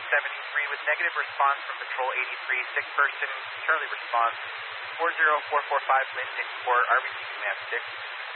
73 with negative response from Patrol 83. Sick person, Charlie response. 40445 Linden Court, RBC Command 6.